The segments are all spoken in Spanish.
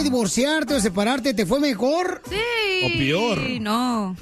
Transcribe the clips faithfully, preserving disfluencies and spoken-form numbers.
divorciarte o separarte, ¿te fue mejor? Sí. O peor. No.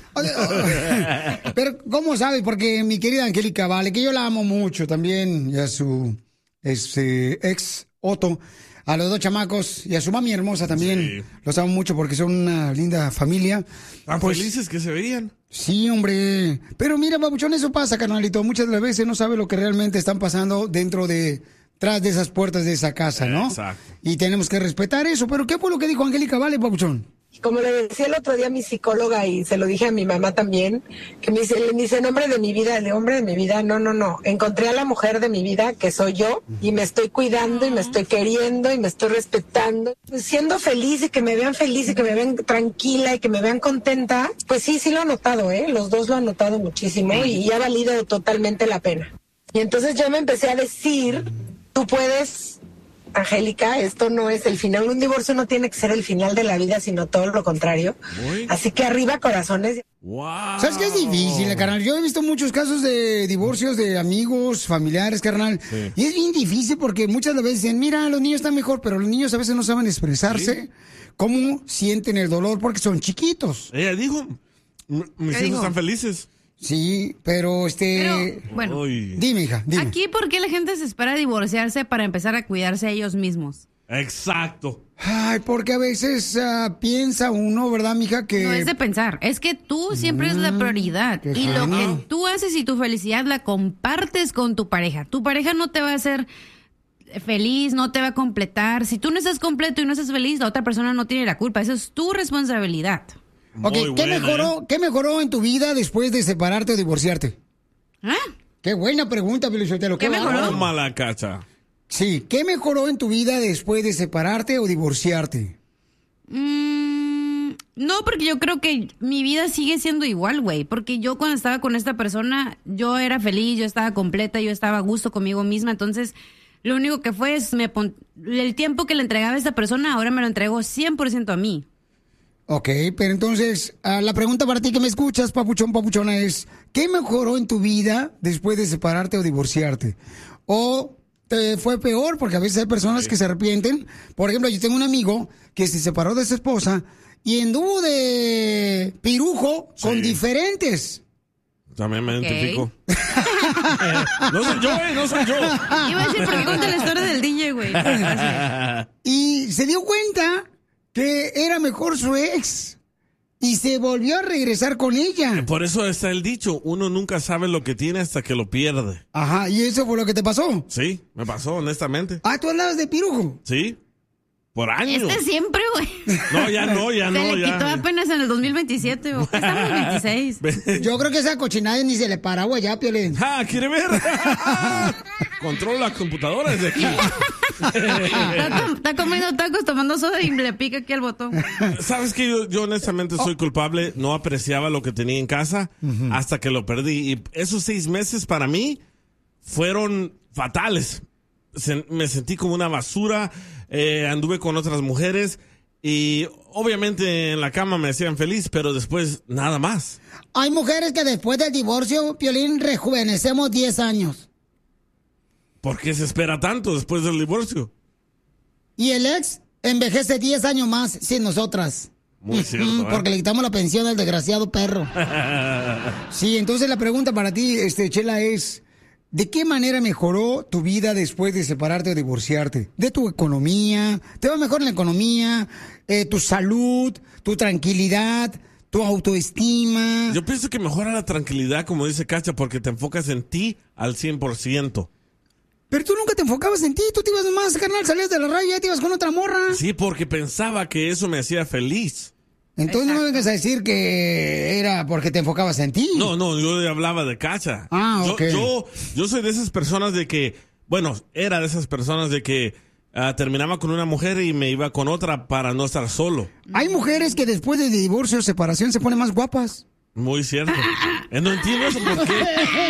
Pero, ¿cómo sabes? Porque mi querida Angélica Vale, que yo la amo mucho también, y a su este, ex Otto, a los dos chamacos y a su mami hermosa también. Sí. Los amo mucho porque son una linda familia. Tan pues, felices que se veían. Sí, hombre. Pero mira, babuchón, eso pasa, carnalito. Muchas de las veces no sabe lo que realmente están pasando dentro de, tras de esas puertas de esa casa, ¿no? Exacto. Y tenemos que respetar eso. Pero ¿qué fue lo que dijo Angélica Vale, babuchón? Como le decía el otro día a mi psicóloga y se lo dije a mi mamá también, que me dice, me dice, nombre de mi vida, el hombre de mi vida, no, no, no, encontré a la mujer de mi vida, que soy yo, y me estoy cuidando y me estoy queriendo y me estoy respetando, siendo feliz y que me vean feliz y que me vean tranquila y que me vean contenta, pues sí, sí lo han notado, ¿eh? Los dos lo han notado muchísimo y ha valido totalmente la pena. Y entonces yo me empecé a decir, tú puedes... Angélica, esto no es el final. Un divorcio no tiene que ser el final de la vida, sino todo lo contrario. Uy. Así que arriba, corazones. Wow. ¿Sabes qué es difícil, carnal? Yo he visto muchos casos de divorcios de amigos, familiares, carnal. Sí. Y es bien difícil porque muchas veces dicen, mira, los niños están mejor, pero los niños a veces no saben expresarse, ¿sí? Cómo sienten el dolor porque son chiquitos. Ella dijo, mis hijos están felices. Sí, pero este... Pero, bueno, Uy. Dime, hija, dime. Aquí, ¿por qué la gente se espera a divorciarse para empezar a cuidarse a ellos mismos? Exacto. Ay, porque a veces uh, piensa uno, ¿verdad, mija? Que... No es de pensar, es que tú siempre mm, eres la prioridad. Y genio. Lo que tú haces y tu felicidad la compartes con tu pareja. Tu pareja no te va a hacer feliz, no te va a completar. Si tú no estás completo y no estás feliz, la otra persona no tiene la culpa. Eso es tu responsabilidad. Ok, ¿qué buena, mejoró, ¿eh? ¿Qué mejoró en tu vida después de separarte o divorciarte? ¿Ah? Qué buena pregunta, Pelizotelo. ¿Qué, ¿Qué mejoró? Toma la cacha. Sí, ¿qué mejoró en tu vida después de separarte o divorciarte? Mm, no, porque yo creo que mi vida sigue siendo igual, güey. Porque yo cuando estaba con esta persona, yo era feliz, yo estaba completa, yo estaba a gusto conmigo misma. Entonces, lo único que fue es me pon... el tiempo que le entregaba a esta persona, ahora me lo entrego cien por ciento a mí. Ok, pero entonces, uh, la pregunta para ti que me escuchas, papuchón, papuchona, es, ¿qué mejoró en tu vida después de separarte o divorciarte? ¿O te fue peor? Porque a veces hay personas sí. que se arrepienten. Por ejemplo, yo tengo un amigo que se separó de su esposa y anduvo de pirujo sí. con diferentes. También me okay. identifico. No soy yo, eh, no soy yo. Iba a decir, ¿por qué cuenta la historia del D J, güey? Y se dio cuenta que era mejor su ex y se volvió a regresar con ella. Por eso está el dicho, uno nunca sabe lo que tiene hasta que lo pierde. Ajá, ¿y eso fue lo que te pasó? Sí, me pasó, honestamente. Ah, ¿tú andabas de pirujo? Sí, por años. Este siempre, güey. No, ya no, ya se no. Se le ya. quitó apenas en el dos mil veintisiete, o estamos en veintiséis. Yo creo que esa cochinada ni se le paraba ya, Piolín. ¡Ah, quiere ver! Controla la computadora desde aquí. está, está comiendo tacos, tomando soda y le pica aquí el botón. ¿Sabes que yo, yo honestamente soy culpable? No apreciaba lo que tenía en casa uh-huh. hasta que lo perdí. Y esos seis meses para mí fueron fatales. Se, me sentí como una basura. Eh, anduve con otras mujeres. Y obviamente en la cama me hacían feliz, pero después nada más. Hay mujeres que después del divorcio, Piolín, rejuvenecemos diez años. ¿Por qué se espera tanto después del divorcio? Y el ex envejece diez años más sin nosotras. Muy cierto, porque ¿eh? le quitamos la pensión al desgraciado perro. Sí, entonces la pregunta para ti, este, Chela, es... ¿de qué manera mejoró tu vida después de separarte o divorciarte? ¿De tu economía? ¿Te va mejor en la economía? Eh, ¿Tu salud? ¿Tu tranquilidad? ¿Tu autoestima? Yo pienso que mejora la tranquilidad, como dice Cacha, porque te enfocas en ti al cien por ciento. Pero tú nunca te enfocabas en ti, tú te ibas nomás, carnal, salías de la radio y ya te ibas con otra morra. Sí, porque pensaba que eso me hacía feliz. Entonces Exacto. no me vengas a decir que era porque te enfocabas en ti. No, no, yo le hablaba de Cacha. Ah, ok. Yo, yo, yo soy de esas personas de que, bueno, era de esas personas de que uh, terminaba con una mujer y me iba con otra para no estar solo. Hay mujeres que después de divorcio o separación se ponen más guapas. Muy cierto. Eh, no entiendo eso por qué.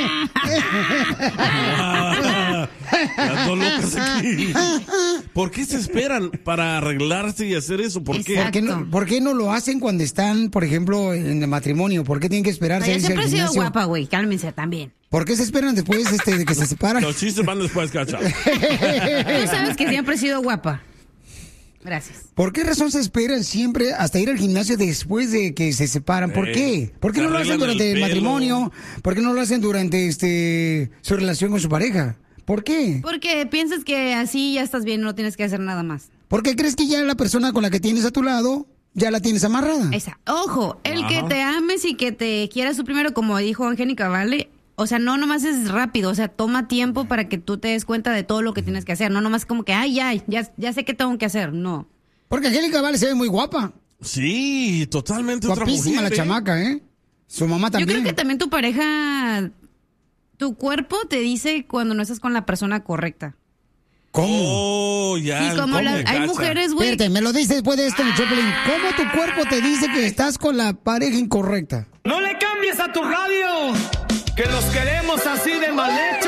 Ah, las dos locas aquí. ¿Por qué se esperan para arreglarse y hacer eso? ¿Por qué? ¿Por qué, no, ¿Por qué no lo hacen cuando están, por ejemplo, en el matrmonio? ¿Por qué tienen que esperarse? Yo siempre he sido guapa, güey. Cálmense también. ¿Por qué se esperan después este, de que se separan? Los chistes van después, Cacha. Tú sabes que siempre he sido guapa. Gracias. ¿Por qué razón se esperan siempre hasta ir al gimnasio después de que se separan? ¿Por Eh, qué? ¿Por qué no lo hacen durante el, el matrimonio? ¿Por qué no lo hacen durante este su relación con su pareja? ¿Por qué? Porque piensas que así ya estás bien, no tienes que hacer nada más. ¿Por qué crees que ya la persona con la que tienes a tu lado ya la tienes amarrada? Esa. Ojo, el Ajá. que te ames y que te quieras tú primero, como dijo Angélica, ¿vale? O sea, no nomás es rápido, o sea, toma tiempo para que tú te des cuenta de todo lo que tienes que hacer. No nomás como que, ay, ya, ya, ya sé qué tengo que hacer. No. Porque Angélica Vale se ve muy guapa. Sí, totalmente otra Guapísima mujer. la ¿eh? chamaca, ¿eh? Su mamá Yo también. creo que también tu pareja, tu cuerpo te dice cuando no estás con la persona correcta. ¿Cómo? Oh, ya. Sí, el como cómo las, me hay cacha. mujeres, güey. Espérate, me lo dices después de esto, mi Choplin. ¿Cómo tu cuerpo te dice que estás con la pareja incorrecta? No le cambies a tu radio, que los queremos así de mal hechos.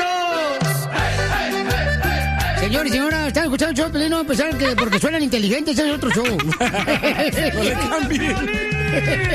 Señores y señoras, ¿están escuchando el show, Pelín? No, a pesar que porque suenan inteligentes, ese es otro show. No le cambien.